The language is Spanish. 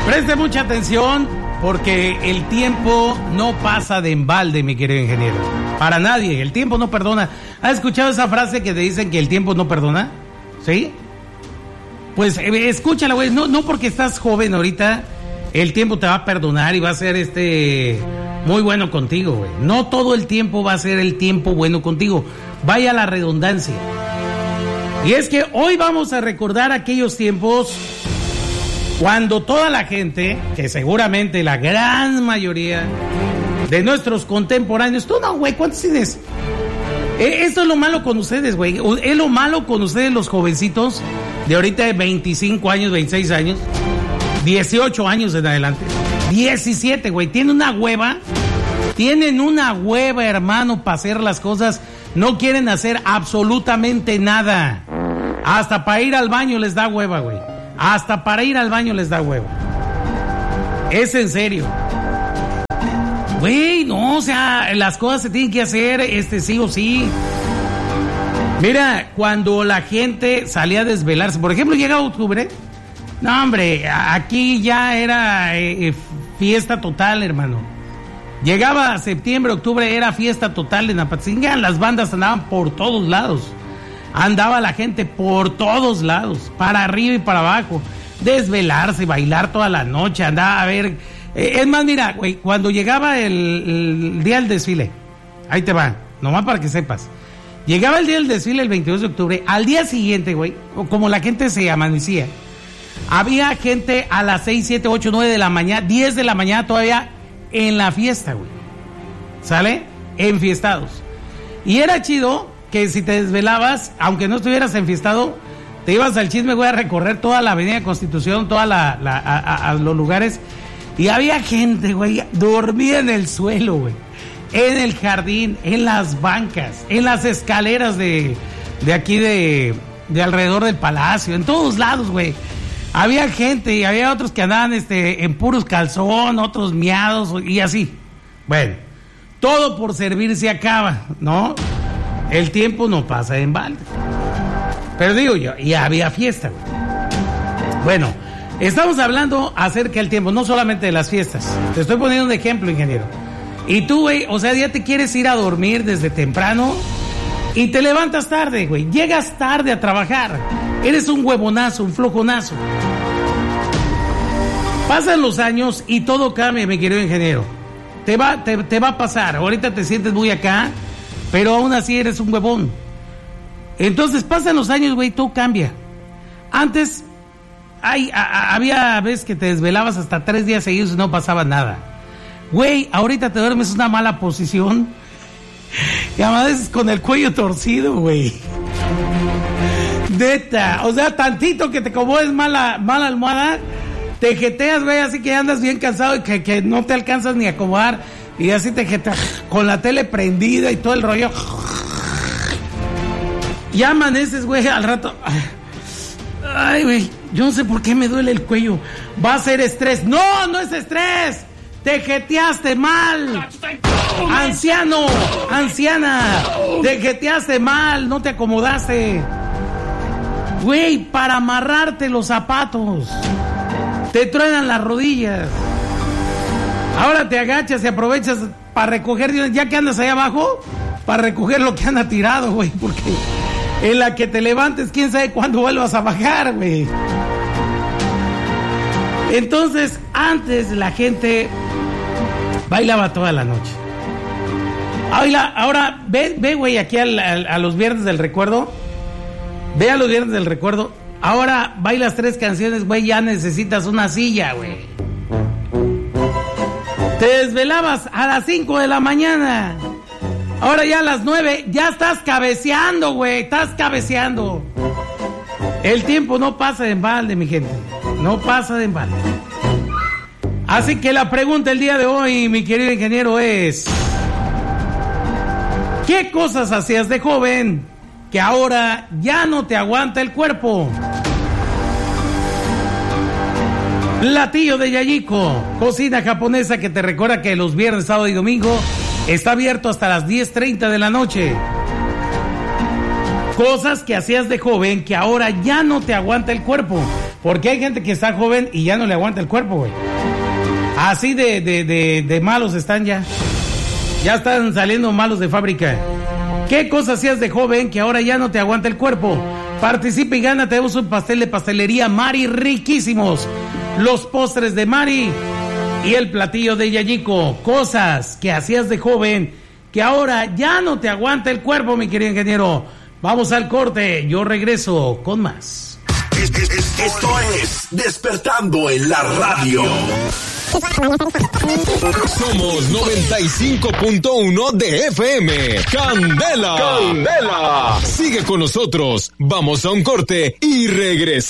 Preste mucha atención porque el tiempo no pasa de embalde, mi querido ingeniero. Para nadie, el tiempo no perdona. ¿Has escuchado esa frase que te dicen que el tiempo no perdona? ¿Sí? Pues escúchala, güey. No porque estás joven ahorita, el tiempo te va a perdonar y va a ser muy bueno contigo, güey. No todo el tiempo va a ser el tiempo bueno contigo. Vaya la redundancia. Y es que hoy vamos a recordar aquellos tiempos cuando toda la gente, que seguramente la gran mayoría de nuestros contemporáneos, tú no, güey, ¿cuántos tienes? Esto es lo malo con ustedes, güey. Es lo malo con ustedes los jovencitos de ahorita de 25 años, 26 años, 18 años en adelante, 17, güey. Tienen una hueva, hermano, para hacer las cosas. No quieren hacer absolutamente nada. Hasta para ir al baño les da hueva, güey. Hasta para ir al baño les da hueva. Es en serio. Güey, no, o sea, las cosas se tienen que hacer, sí o sí. Mira, cuando la gente salía a desvelarse, por ejemplo, llegaba octubre, no, hombre, aquí ya era fiesta total, hermano. Llegaba septiembre, octubre, era fiesta total en Apatzingán, las bandas andaban por todos lados. Andaba la gente por todos lados, para arriba y para abajo, desvelarse, bailar toda la noche, andaba a ver. Es más, mira, güey, cuando llegaba el día del desfile, ahí te va, nomás para que sepas. Llegaba el día del desfile el 22 de octubre, al día siguiente, güey, como la gente se amanecía, había gente a las 6, 7, 8, 9 de la mañana, 10 de la mañana todavía en la fiesta, güey. ¿Sale? Enfiestados. Y era chido que si te desvelabas, aunque no estuvieras enfiestado, te ibas al chisme, güey, a recorrer toda la avenida Constitución, toda a los lugares, y había gente, güey, dormida en el suelo, güey, en el jardín, en las bancas, en las escaleras de aquí de alrededor del palacio, en todos lados, güey. Había gente y había otros que andaban en puros calzón, otros miados y así. Bueno, todo por servir se acaba, ¿no? El tiempo no pasa en balde. Pero digo yo, y había fiesta, güey. Bueno, estamos hablando acerca del tiempo, no solamente de las fiestas. Te estoy poniendo un ejemplo, ingeniero. Y tú, güey, o sea, ya te quieres ir a dormir desde temprano y te levantas tarde, güey. Llegas tarde a trabajar. Eres un huevonazo, un flojonazo. Pasan los años y todo cambia, mi querido ingeniero. Te va a pasar. Ahorita te sientes muy acá, pero aún así eres un huevón. Entonces pasan los años, güey, todo cambia. Antes había veces que te desvelabas hasta 3 días seguidos y no pasaba nada. Güey, ahorita te duermes en una mala posición y amaneces con el cuello torcido, güey. Neta, o sea, tantito que te acomodes mala almohada, te jeteas, güey, así que andas bien cansado y que no te alcanzas ni a acomodar. Y así te jeteas con la tele prendida y todo el rollo. Y amaneces, güey, al rato. Ay, güey, yo no sé por qué me duele el cuello. Va a ser estrés. No, no es estrés. Te jeteaste mal. Anciano, anciana. Te jeteaste mal, no te acomodaste. Güey, para amarrarte los zapatos. Te truenan las rodillas. Ahora te agachas y aprovechas para recoger, ya que andas ahí abajo, para recoger lo que anda tirado, güey, porque en la que te levantes, quién sabe cuándo vuelvas a bajar, güey. Entonces, antes la gente bailaba toda la noche. Ahora ve, güey, aquí a los viernes del recuerdo. Ve a los viernes del recuerdo. Ahora bailas 3 canciones, güey, ya necesitas una silla, güey. Te desvelabas a las 5 de la mañana. Ahora ya a las 9, ya estás cabeceando, güey, estás cabeceando. El tiempo no pasa en balde, mi gente. No pasa de balde. Así que la pregunta el día de hoy, mi querido ingeniero, es: ¿qué cosas hacías de joven que ahora ya no te aguanta el cuerpo? Platillo de Yayiko, cocina japonesa que te recuerda que los viernes, sábado y domingo está abierto hasta las 10:30 de la noche. Cosas que hacías de joven que ahora ya no te aguanta el cuerpo. Porque hay gente que está joven y ya no le aguanta el cuerpo, güey. Así de malos están ya. Ya están saliendo malos de fábrica. ¿Qué cosas hacías de joven que ahora ya no te aguanta el cuerpo? Participa y gánate un pastel de pastelería Mari, riquísimos. Los postres de Mari y el platillo de Yayico. Cosas que hacías de joven que ahora ya no te aguanta el cuerpo, mi querido ingeniero. Vamos al corte, yo regreso con más. Esto es Despertando en la Radio. Somos 95.1 de FM. Candela. Candela. Sigue con nosotros. Vamos a un corte y regresamos.